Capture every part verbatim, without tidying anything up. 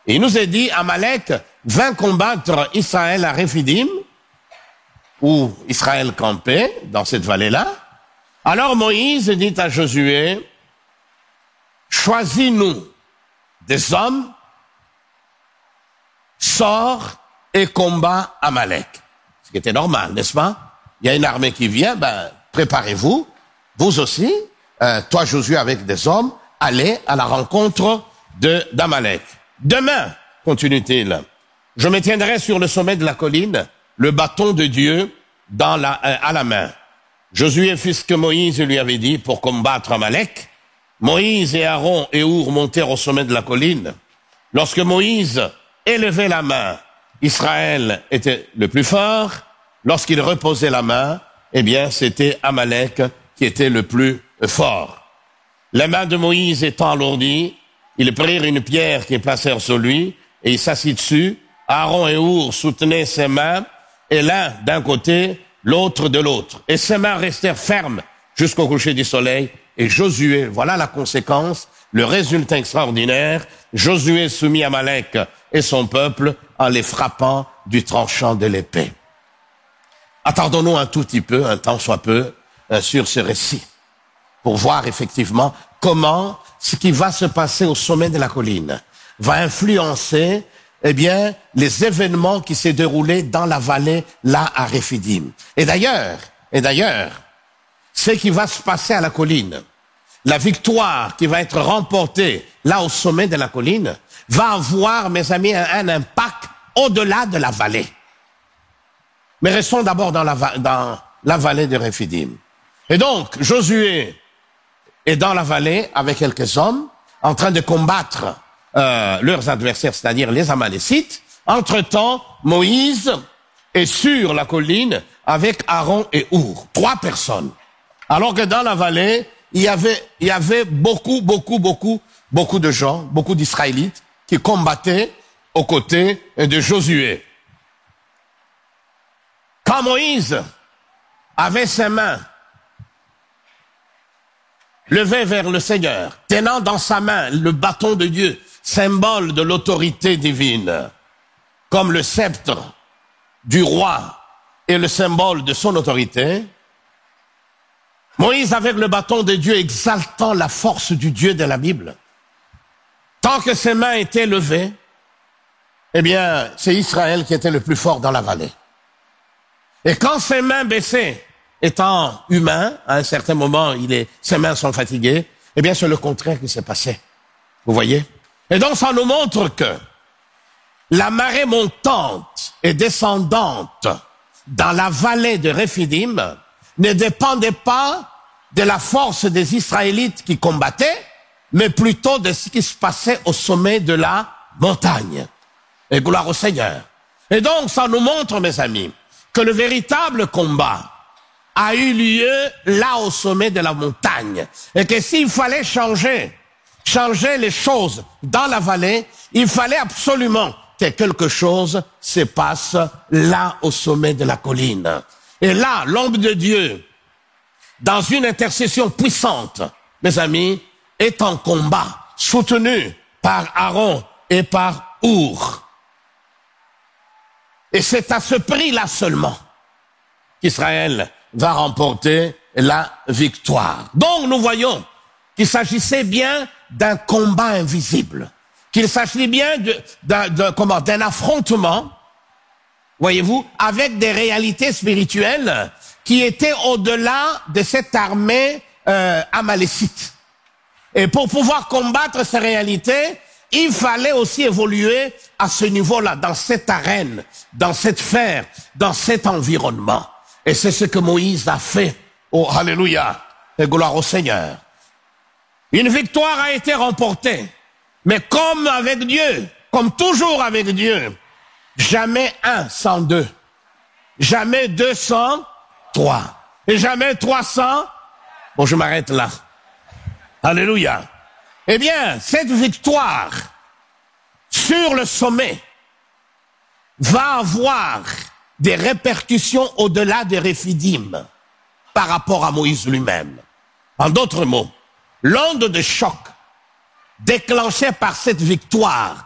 Et il nous est dit, Amalek vint combattre Israël à Réphidim, où Israël campait, dans cette vallée-là. Alors Moïse dit à Josué, choisis-nous des hommes, sors et combat Amalek. Ce qui était normal, n'est-ce pas? Il y a une armée qui vient, ben, préparez-vous, vous aussi, euh, toi Josué avec des hommes, allez à la rencontre de d'Amalek. Demain, continue-t-il, je me tiendrai sur le sommet de la colline, le bâton de Dieu dans la, euh, à la main. Josué fit ce que Moïse lui avait dit pour combattre Amalek. Moïse et Aaron et Our montèrent au sommet de la colline. Lorsque Moïse élevait la main, Israël était le plus fort. Lorsqu'il reposait la main, eh bien, c'était Amalek qui était le plus fort. Les mains de Moïse étant alourdies, ils prirent une pierre qu'ils placèrent sur lui et il s'assit dessus. Aaron et Our soutenaient ses mains, et l'un d'un côté, l'autre de l'autre. Et ses mains restèrent fermes jusqu'au coucher du soleil. Et Josué, voilà la conséquence, le résultat extraordinaire, Josué soumit Amalek et son peuple en les frappant du tranchant de l'épée. Attardons-nous un tout petit peu, un temps soit peu, euh, sur ce récit, pour voir effectivement comment ce qui va se passer au sommet de la colline va influencer, eh bien, les événements qui s'est déroulés dans la vallée, là, à Réphidim. Et d'ailleurs, et d'ailleurs, ce qui va se passer à la colline, la victoire qui va être remportée là au sommet de la colline, va avoir, mes amis, un, un impact au-delà de la vallée. Mais restons d'abord dans la, dans la vallée de Réphidim. Et donc, Josué est dans la vallée avec quelques hommes, en train de combattre euh, leurs adversaires, c'est-à-dire les Amalécites. Entre-temps, Moïse est sur la colline avec Aaron et Our, trois personnes. Alors que dans la vallée, il y avait, il y avait beaucoup, beaucoup, beaucoup, beaucoup de gens, beaucoup d'Israélites qui combattaient aux côtés de Josué. Quand Moïse avait ses mains levées vers le Seigneur, tenant dans sa main le bâton de Dieu, symbole de l'autorité divine, comme le sceptre du roi est le symbole de son autorité, Moïse avec le bâton de Dieu exaltant la force du Dieu de la Bible, tant que ses mains étaient levées, eh bien, c'est Israël qui était le plus fort dans la vallée. Et quand ses mains baissaient, étant humain, à un certain moment, il est, ses mains sont fatiguées, eh bien, c'est le contraire qui s'est passé. Vous voyez? Et donc, ça nous montre que la marée montante et descendante dans la vallée de Réphidim ne dépendait pas de la force des Israélites qui combattaient, mais plutôt de ce qui se passait au sommet de la montagne. Et gloire au Seigneur. Et donc, ça nous montre, mes amis, que le véritable combat a eu lieu là au sommet de la montagne. Et que s'il fallait changer, changer les choses dans la vallée, il fallait absolument que quelque chose se passe là au sommet de la colline. Et là, l'homme de Dieu, dans une intercession puissante, mes amis, est en combat, soutenu par Aaron et par Our. Et c'est à ce prix-là seulement qu'Israël va remporter la victoire. Donc nous voyons qu'il s'agissait bien d'un combat invisible, qu'il s'agissait bien de, de, de, comment, d'un affrontement, voyez-vous, avec des réalités spirituelles qui étaient au-delà de cette armée euh, amalécite. Et pour pouvoir combattre ces réalités, il fallait aussi évoluer à ce niveau-là, dans cette arène, dans cette sphère, dans cet environnement. Et c'est ce que Moïse a fait. Oh, alléluia, et gloire au Seigneur. Une victoire a été remportée, mais comme avec Dieu, comme toujours avec Dieu, jamais un sans deux, jamais deux sans trois, et jamais trois sans... Bon, je m'arrête là. Alléluia. Eh bien, cette victoire sur le sommet va avoir des répercussions au-delà de Réphidim par rapport à Moïse lui-même. En d'autres mots, l'onde de choc déclenchée par cette victoire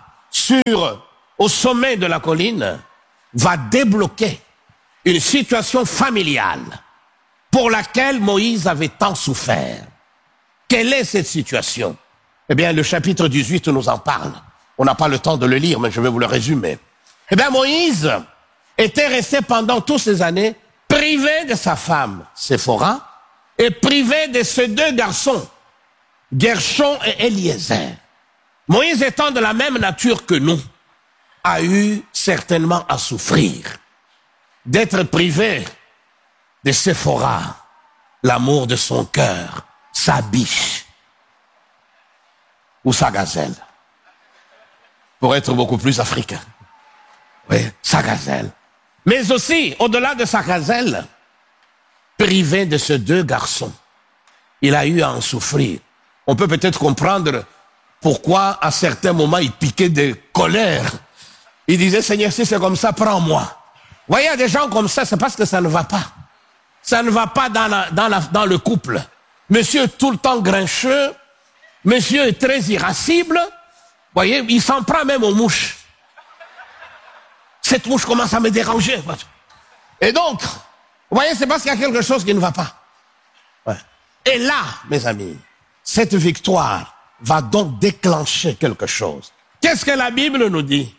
sur, au sommet de la colline, va débloquer une situation familiale pour laquelle Moïse avait tant souffert. Quelle est cette situation? Eh bien, le chapitre dix-huit nous en parle. On n'a pas le temps de le lire, mais je vais vous le résumer. Eh bien, Moïse était resté pendant toutes ces années privé de sa femme, Séphora, et privé de ses deux garçons, Gershon et Eliezer. Moïse étant de la même nature que nous, a eu certainement à souffrir d'être privé de Séphora, l'amour de son cœur, sa biche ou sa gazelle, pour être beaucoup plus africain. Oui, sa gazelle. Mais aussi, au-delà de sa gazelle, privé de ces deux garçons, il a eu à en souffrir. On peut peut-être comprendre pourquoi, à certains moments, il piquait de colère. Il disait, Seigneur, si c'est comme ça, prends-moi. Vous voyez, il y a des gens comme ça, c'est parce que ça ne va pas. Ça ne va pas dans, la, dans, la, dans le couple. Monsieur est tout le temps grincheux. Monsieur est très irascible. Vous voyez, il s'en prend même aux mouches. Cette mouche commence à me déranger. Et donc, vous voyez, c'est parce qu'il y a quelque chose qui ne va pas. Ouais. Et là, mes amis, cette victoire va donc déclencher quelque chose. Qu'est-ce que la Bible nous dit?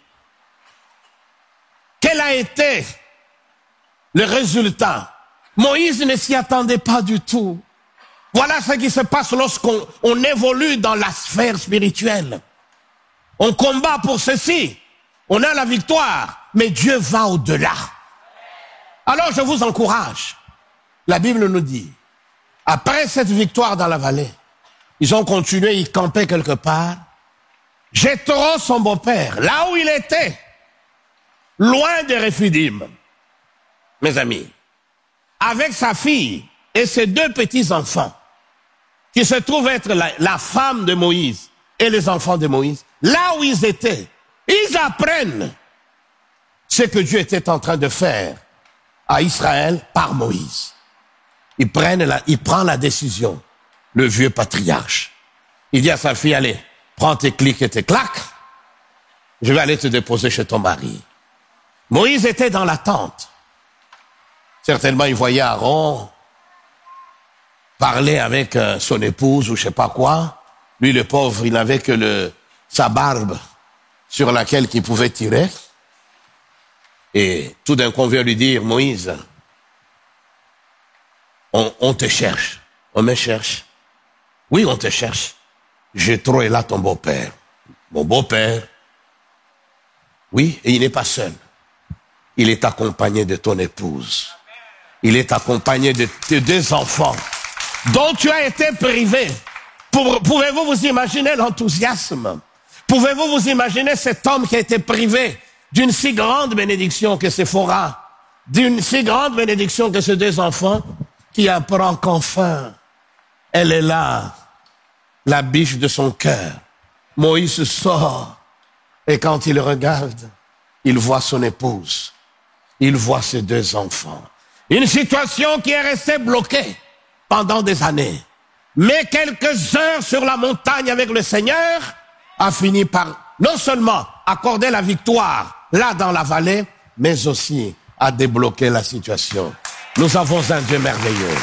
Quel a été le résultat? Moïse ne s'y attendait pas du tout. Voilà ce qui se passe lorsqu'on on évolue dans la sphère spirituelle. On combat pour ceci. On a la victoire, mais Dieu va au-delà. Alors je vous encourage. La Bible nous dit, après cette victoire dans la vallée, ils ont continué, ils campaient quelque part. Jéthro, son beau-père, là où il était, loin de Réphidim, mes amis, avec sa fille et ses deux petits-enfants, qui se trouvent être la, la femme de Moïse et les enfants de Moïse, là où ils étaient, ils apprennent ce que Dieu était en train de faire à Israël par Moïse. Ils prennent la, il prend la décision, le vieux patriarche. Il dit à sa fille, allez, prends tes clics et tes claques, je vais aller te déposer chez ton mari. Moïse était dans la tente. Certainement, il voyait Aaron parler avec euh, son épouse ou je sais pas quoi. Lui, le pauvre, il n'avait que le, sa barbe sur laquelle il pouvait tirer. Et tout d'un coup, on vient lui dire, Moïse, on, on te cherche. On me cherche. Oui, on te cherche. Jéthro est là, ton beau-père. Mon beau-père. Oui, et il n'est pas seul. Il est accompagné de ton épouse. Il est accompagné de tes deux enfants dont tu as été privé. Pouvez-vous vous imaginer l'enthousiasme? Pouvez-vous vous imaginer cet homme qui a été privé d'une si grande bénédiction que Séphora, d'une si grande bénédiction que ces deux enfants, qui apprend qu'enfin, elle est là, la biche de son cœur. Moïse sort, et quand il regarde, il voit son épouse, il voit ses deux enfants. Une situation qui est restée bloquée pendant des années. Mais quelques heures sur la montagne avec le Seigneur a fini par non seulement accorder la victoire là dans la vallée, mais aussi à débloquer la situation. Nous avons un Dieu merveilleux.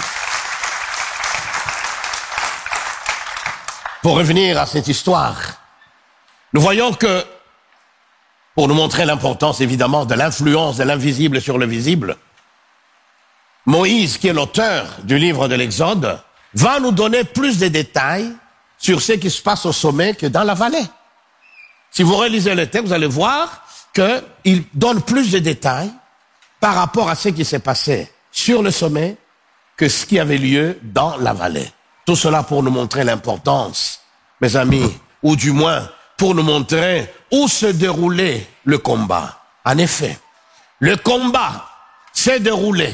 Pour revenir à cette histoire, nous voyons que, pour nous montrer l'importance évidemment de l'influence de l'invisible sur le visible, Moïse, qui est l'auteur du livre de l'Exode, va nous donner plus de détails sur ce qui se passe au sommet que dans la vallée. Si vous relisez le texte, vous allez voir qu'il donne plus de détails par rapport à ce qui s'est passé sur le sommet que ce qui avait lieu dans la vallée. Tout cela pour nous montrer l'importance, mes amis, ou du moins pour nous montrer où se déroulait le combat. En effet, le combat s'est déroulé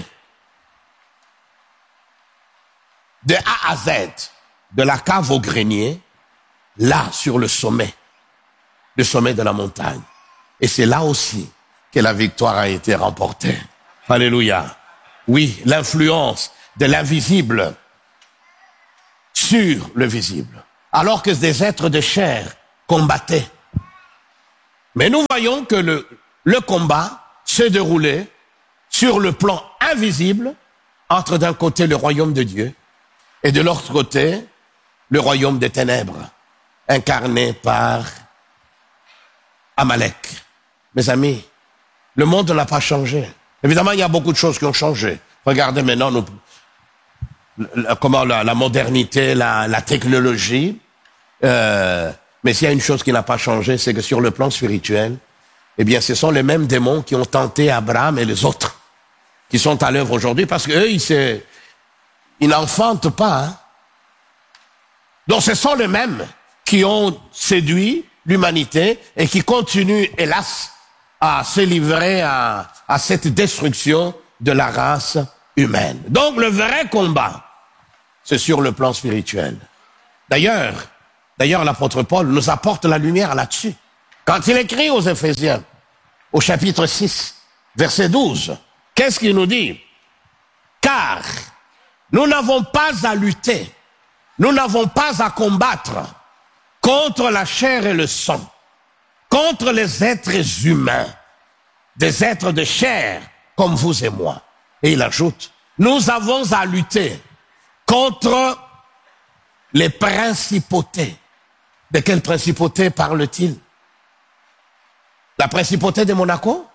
de A à Z, de la cave au grenier, là sur le sommet, le sommet de la montagne. Et c'est là aussi que la victoire a été remportée. Alléluia. Oui, l'influence de l'invisible sur le visible. Alors que des êtres de chair combattaient. Mais nous voyons que le, le combat s'est déroulé sur le plan invisible entre d'un côté le royaume de Dieu et de l'autre côté le royaume des ténèbres, incarné par Amalek. Mes amis, le monde n'a pas changé. Évidemment, il y a beaucoup de choses qui ont changé. Regardez maintenant nous, la, comment la, la modernité, la, la technologie. Euh, mais s'il y a une chose qui n'a pas changé, c'est que sur le plan spirituel, eh bien, ce sont les mêmes démons qui ont tenté Abraham et les autres qui sont à l'œuvre aujourd'hui, parce qu'eux, ils, ils n'enfantent pas. Hein. Donc, ce sont les mêmes qui ont séduit l'humanité et qui continuent, hélas, à se livrer à, à cette destruction de la race humaine. Donc, le vrai combat, c'est sur le plan spirituel. D'ailleurs, d'ailleurs, l'apôtre Paul nous apporte la lumière là-dessus. Quand il écrit aux Éphésiens, au chapitre six, verset douze, qu'est-ce qu'il nous dit? Car nous n'avons pas à lutter, nous n'avons pas à combattre contre la chair et le sang, contre les êtres humains, des êtres de chair comme vous et moi. Et il ajoute, nous avons à lutter contre les principautés. De quelle principauté parle-t-il? La principauté de Monaco?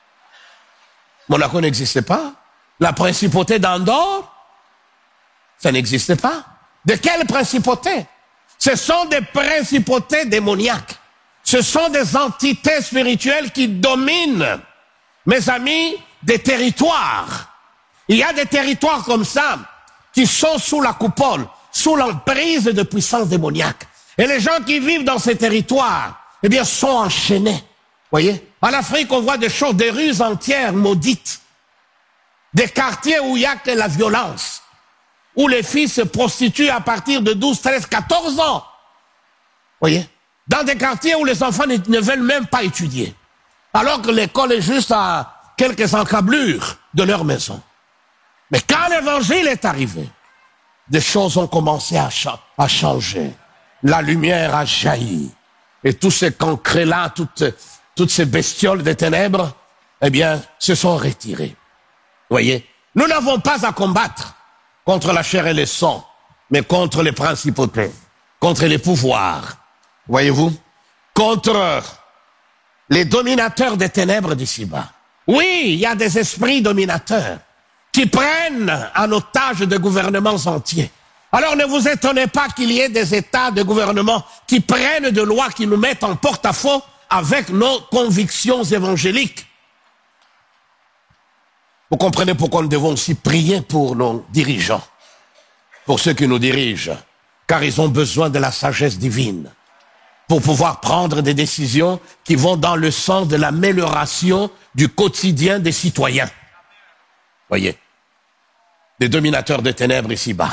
Monaco n'existait pas. La principauté d'Andorre? Ça n'existait pas. De quelle principauté? Ce sont des principautés démoniaques. Ce sont des entités spirituelles qui dominent, mes amis, des territoires. Il y a des territoires comme ça qui sont sous la coupole, sous l'emprise de puissances démoniaques. Et les gens qui vivent dans ces territoires, eh bien, sont enchaînés. Voyez? En Afrique, on voit des choses, des rues entières maudites. Des quartiers où il n'y a que la violence. Où les filles se prostituent à partir de douze, treize, quatorze ans. Voyez? Dans des quartiers où les enfants ne, ne veulent même pas étudier. Alors que l'école est juste à quelques encablures de leur maison. Mais quand l'évangile est arrivé, des choses ont commencé à, cha à changer. La lumière a jailli. Et tous ces cancrets-là, toutes, toutes ces bestioles des ténèbres, eh bien, se sont retirés. Voyez? Nous n'avons pas à combattre contre la chair et le sang, mais contre les principautés, contre les pouvoirs. Voyez-vous? Contre les dominateurs des ténèbres d'ici-bas. Oui, il y a des esprits dominateurs qui prennent en otage des gouvernements entiers. Alors ne vous étonnez pas qu'il y ait des états de gouvernement qui prennent des lois qui nous mettent en porte-à-faux avec nos convictions évangéliques. Vous comprenez pourquoi nous devons aussi prier pour nos dirigeants, pour ceux qui nous dirigent, car ils ont besoin de la sagesse divine pour pouvoir prendre des décisions qui vont dans le sens de l'amélioration du quotidien des citoyens. Voyez, des dominateurs des ténèbres ici-bas,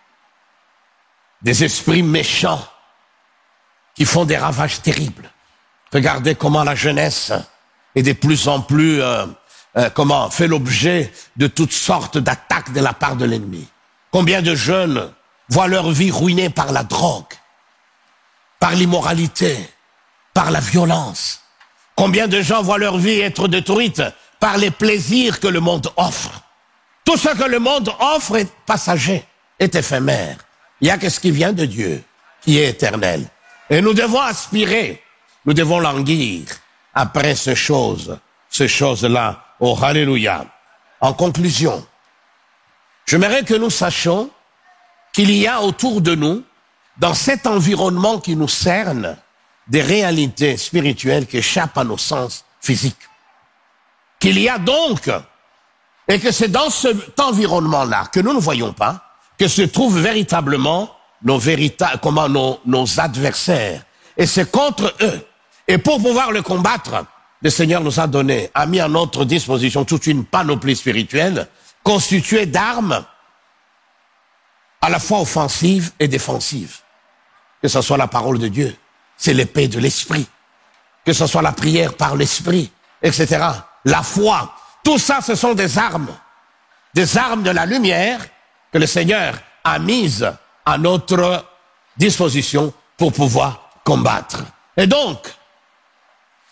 des esprits méchants qui font des ravages terribles. Regardez comment la jeunesse est de plus en plus, euh, euh, comment, fait l'objet de toutes sortes d'attaques de la part de l'ennemi. Combien de jeunes voient leur vie ruinée par la drogue, par l'immoralité, par la violence. Combien de gens voient leur vie être détruite par les plaisirs que le monde offre. Tout ce que le monde offre est passager, est éphémère. Il n'y a que ce qui vient de Dieu, qui est éternel. Et nous devons aspirer, nous devons languir après ces choses, ces choses-là. Oh, alléluia. En conclusion, j'aimerais que nous sachions qu'il y a autour de nous, dans cet environnement qui nous cerne, des réalités spirituelles qui échappent à nos sens physiques. Qu'il y a donc, et que c'est dans cet environnement-là que nous ne voyons pas, que se trouvent véritablement nos véritables, comment nos, nos adversaires. Et c'est contre eux. Et pour pouvoir le combattre, le Seigneur nous a donné, a mis à notre disposition toute une panoplie spirituelle constituée d'armes à la fois offensives et défensives. Que ce soit la parole de Dieu, c'est l'épée de l'esprit. Que ce soit la prière par l'esprit, et cetera. La foi, tout ça, ce sont des armes. Des armes de la lumière que le Seigneur a mises à notre disposition pour pouvoir combattre. Et donc,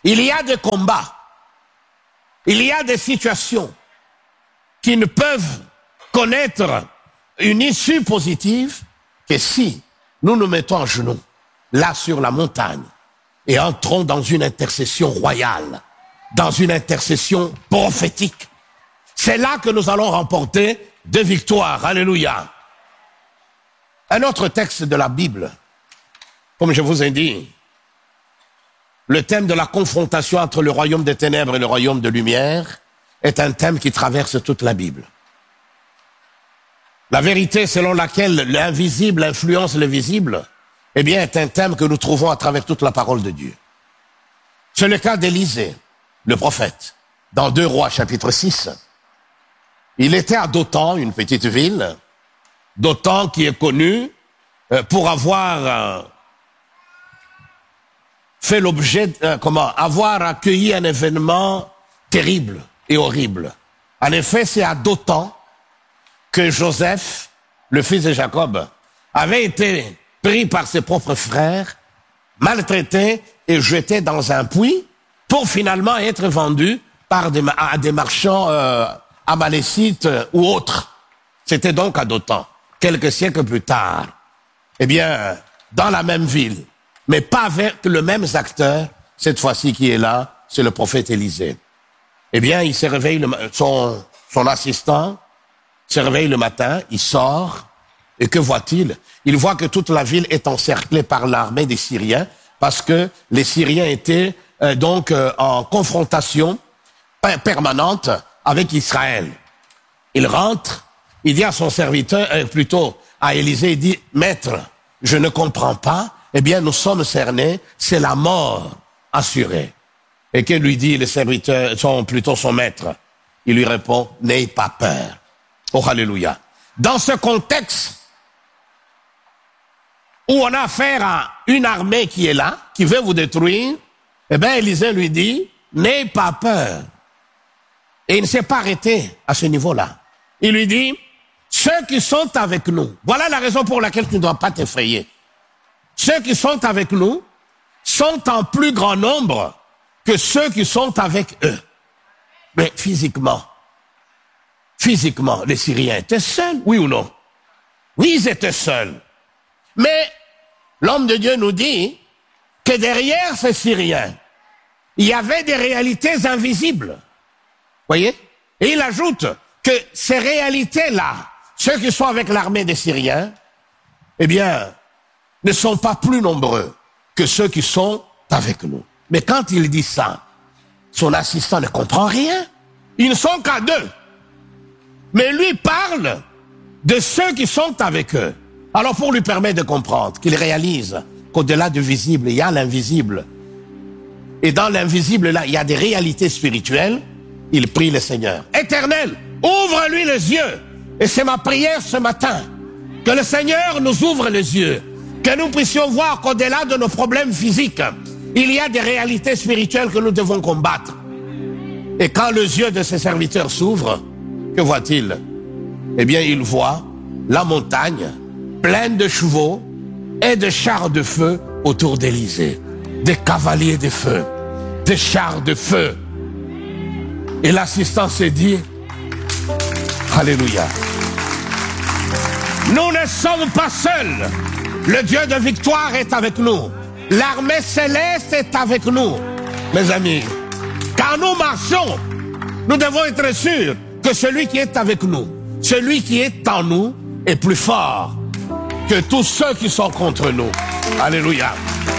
Il y a des combats. Il y a des situations qui ne peuvent connaître une issue positive que si nous nous mettons à genoux, là sur la montagne, et entrons dans une intercession royale, dans une intercession prophétique. C'est là que nous allons remporter des victoires. Alléluia. Un autre texte de la Bible, comme je vous ai dit, le thème de la confrontation entre le royaume des ténèbres et le royaume de lumière est un thème qui traverse toute la Bible. La vérité selon laquelle l'invisible influence le visible, eh bien, est un thème que nous trouvons à travers toute la parole de Dieu. C'est le cas d'Élisée, le prophète, dans deux Rois chapitre six. Il était à Dothan, une petite ville, Dothan qui est connue pour avoir fait l'objet, euh, comment, avoir accueilli un événement terrible et horrible. En effet, c'est à Dothan que Joseph, le fils de Jacob, avait été pris par ses propres frères, maltraité et jeté dans un puits pour finalement être vendu par des, à des marchands euh, amalécites euh, ou autres. C'était donc à Dothan. Quelques siècles plus tard, eh bien, dans la même ville, mais pas avec le même acteur, cette fois-ci qui est là, c'est le prophète Élisée. Eh bien, il se réveille, le, son, son assistant se réveille le matin, il sort, et que voit-il? Il voit que toute la ville est encerclée par l'armée des Syriens, parce que les Syriens étaient euh, donc euh, en confrontation permanente avec Israël. Il rentre, il dit à son serviteur, euh, plutôt à Élisée, il dit, « Maître, je ne comprends pas, eh bien nous sommes cernés, c'est la mort assurée. » Et que lui dit le serviteur, son, plutôt son maître? Il lui répond, « N'aie pas peur. » Oh, alléluia. Dans ce contexte où on a affaire à une armée qui est là, qui veut vous détruire, eh bien Élisée lui dit, « N'aie pas peur. » Et il ne s'est pas arrêté à ce niveau-là. Il lui dit, ceux qui sont avec nous, voilà la raison pour laquelle tu ne dois pas t'effrayer. Ceux qui sont avec nous sont en plus grand nombre que ceux qui sont avec eux. Mais physiquement, physiquement, les Syriens étaient seuls, oui ou non? Oui, ils étaient seuls. Mais l'homme de Dieu nous dit que derrière ces Syriens, il y avait des réalités invisibles. Voyez? Et il ajoute que ces réalités-là, ceux qui sont avec l'armée des Syriens, eh bien, ne sont pas plus nombreux que ceux qui sont avec nous. Mais quand il dit ça, son assistant ne comprend rien. Ils ne sont qu'à deux. Mais lui parle de ceux qui sont avec eux. Alors pour lui permettre de comprendre, qu'il réalise qu'au-delà du visible, il y a l'invisible. Et dans l'invisible, là, il y a des réalités spirituelles. Il prie le Seigneur. Éternel, ouvre-lui les yeux. Et c'est ma prière ce matin. Que le Seigneur nous ouvre les yeux. Que nous puissions voir qu'au-delà de nos problèmes physiques, il y a des réalités spirituelles que nous devons combattre. Et quand les yeux de ses serviteurs s'ouvrent, que voit-il? Eh bien, il voit la montagne pleine de chevaux et de chars de feu autour d'Élysée. Des cavaliers de feu, des chars de feu. Et l'assistant s'est dit, Alléluia. Nous ne sommes pas seuls. Le Dieu de victoire est avec nous. L'armée céleste est avec nous. Mes amis, quand nous marchons, nous devons être sûrs que celui qui est avec nous, celui qui est en nous, est plus fort que tous ceux qui sont contre nous. Alléluia.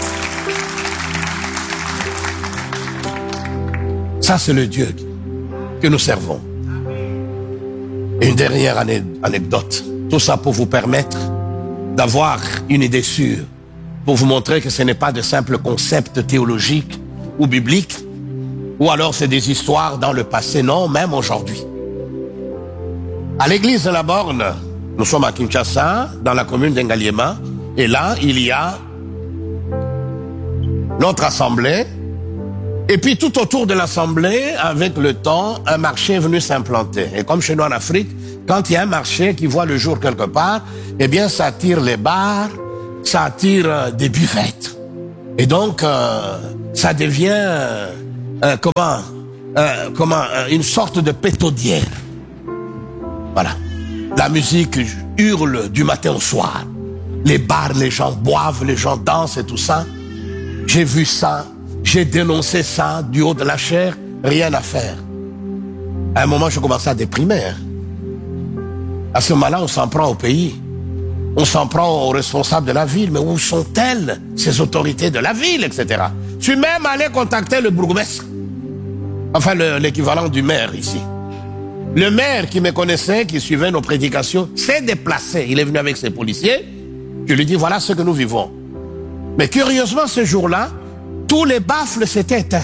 Ça, c'est le Dieu que nous servons. Et une dernière anecdote. Tout ça pour vous permettre d'avoir une idée sûre, pour vous montrer que ce n'est pas de simples concepts théologiques ou bibliques, ou alors c'est des histoires dans le passé, non, même aujourd'hui. À l'église de la Borne, nous sommes à Kinshasa, dans la commune d'Engaliema, et là, il y a notre assemblée, et puis tout autour de l'assemblée, avec le temps, un marché est venu s'implanter. Et comme chez nous en Afrique, quand il y a un marché qui voit le jour quelque part, eh bien ça attire les bars, ça attire des buvettes. Et donc, euh, ça devient, euh, euh, comment, euh, comment, euh, une sorte de pétaudière. Voilà. La musique hurle du matin au soir. Les bars, les gens boivent, les gens dansent et tout ça. J'ai vu ça, j'ai dénoncé ça du haut de la chair, rien à faire. À un moment, je commençais à déprimer. Hein. À ce moment-là, on s'en prend au pays. On s'en prend aux responsables de la ville. Mais où sont-elles, ces autorités de la ville, et cetera. Je suis même allé contacter le bourgmestre. Enfin, l'équivalent du maire ici. Le maire qui me connaissait, qui suivait nos prédications, s'est déplacé. Il est venu avec ses policiers. Je lui dis, voilà ce que nous vivons. Mais curieusement, ce jour-là, tous les baffles s'étaient éteints.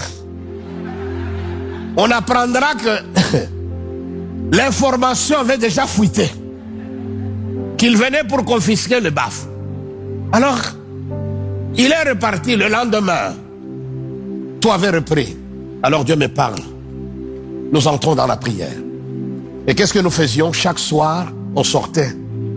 On apprendra que l'information avait déjà fuité. Qu'il venait pour confisquer le baffle. Alors, il est reparti le lendemain. Tout avait repris. Alors Dieu me parle. Nous entrons dans la prière. Et qu'est-ce que nous faisions? Chaque soir, on sortait.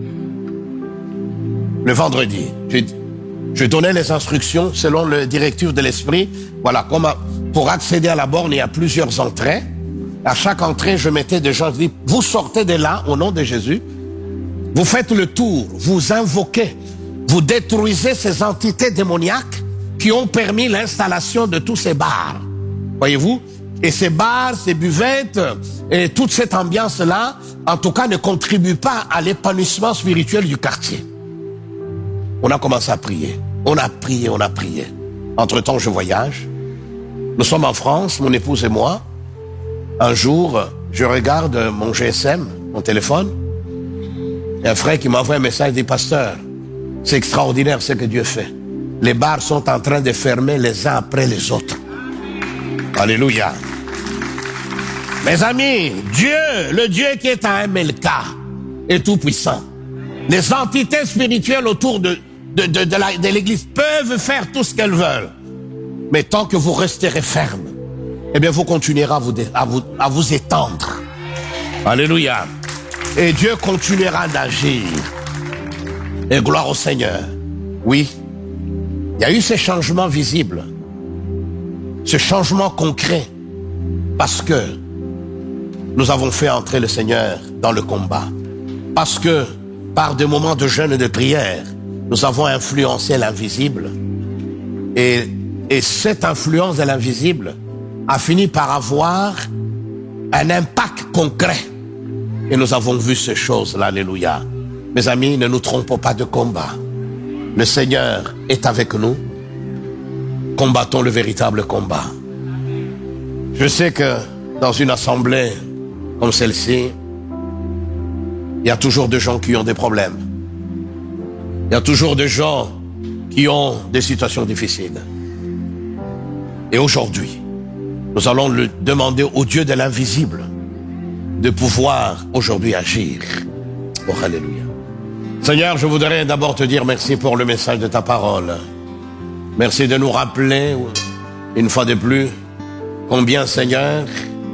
Le vendredi, je, je donnais les instructions selon le directif de l'esprit. Voilà, comme pour accéder à la borne, il y a plusieurs entrées. À chaque entrée, je mettais des gens, je dis, vous sortez de là au nom de Jésus. Vous faites le tour, vous invoquez, vous détruisez ces entités démoniaques qui ont permis l'installation de tous ces bars. Voyez-vous? Et ces bars, ces buvettes, et toute cette ambiance-là, en tout cas, ne contribuent pas à l'épanouissement spirituel du quartier. On a commencé à prier. On a prié, on a prié. Entre-temps, je voyage. Nous sommes en France, mon épouse et moi. Un jour, je regarde mon G S M, mon téléphone. Il y a un frère qui m'envoie un message, il dit, pasteur, c'est extraordinaire ce que Dieu fait. Les bars sont en train de fermer les uns après les autres. Alléluia. Mes amis, Dieu, le Dieu qui est à M L K, est tout puissant. Les entités spirituelles autour de, de, de, de, la, de l'église peuvent faire tout ce qu'elles veulent. Mais tant que vous resterez ferme, eh bien vous continuerez à vous, à vous, à vous étendre. Alléluia. Et Dieu continuera d'agir. Et gloire au Seigneur. Oui, il y a eu ces changements visibles. Ce changement concret. Parce que nous avons fait entrer le Seigneur dans le combat. Parce que par des moments de jeûne et de prière, nous avons influencé l'invisible. Et, et cette influence de l'invisible a fini par avoir un impact concret. Et nous avons vu ces choses-là, alléluia. Mes amis, ne nous trompons pas de combat. Le Seigneur est avec nous. Combattons le véritable combat. Je sais que dans une assemblée comme celle-ci, il y a toujours des gens qui ont des problèmes. Il y a toujours des gens qui ont des situations difficiles. Et aujourd'hui, nous allons le demander au Dieu de l'invisible de pouvoir aujourd'hui agir. Oh, alléluia. Seigneur, je voudrais d'abord te dire merci pour le message de ta parole. Merci de nous rappeler, une fois de plus, combien, Seigneur,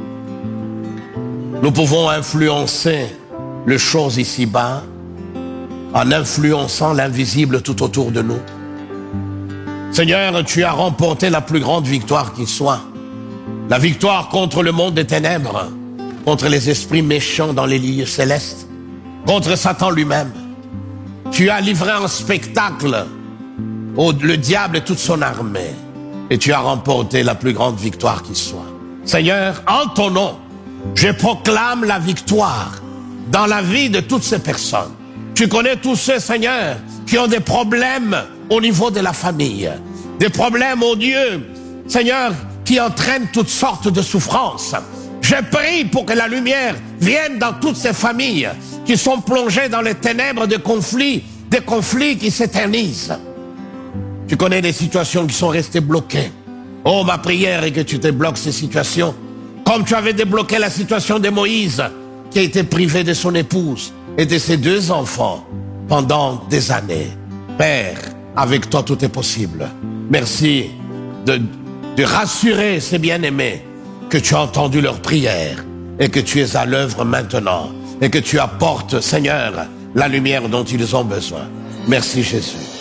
nous pouvons influencer les choses ici-bas en influençant l'invisible tout autour de nous. Seigneur, tu as remporté la plus grande victoire qui soit. La victoire contre le monde des ténèbres, contre les esprits méchants dans les lieux célestes, contre Satan lui-même. Tu as livré un spectacle au le diable et toute son armée, et tu as remporté la plus grande victoire qui soit. Seigneur, en ton nom, je proclame la victoire dans la vie de toutes ces personnes. Tu connais tous ceux, Seigneur, qui ont des problèmes au niveau de la famille, des problèmes, oh Dieu, Seigneur, qui entraînent toutes sortes de souffrances. Je prie pour que la lumière vienne dans toutes ces familles qui sont plongées dans les ténèbres de conflits, des conflits qui s'éternisent. Tu connais des situations qui sont restées bloquées. Oh, ma prière est que tu débloques ces situations, comme tu avais débloqué la situation de Moïse, qui a été privé de son épouse et de ses deux enfants pendant des années. Père, avec toi tout est possible. Merci de, de rassurer ces bien-aimés que tu as entendu leurs prières et que tu es à l'œuvre maintenant et que tu apportes, Seigneur, la lumière dont ils ont besoin. Merci Jésus.